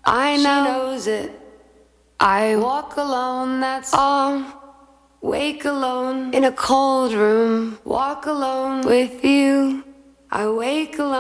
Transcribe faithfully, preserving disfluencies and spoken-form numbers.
I know. She knows it. I walk alone, that's all. Wake alone in a cold room. Walk alone with you. I wake alone.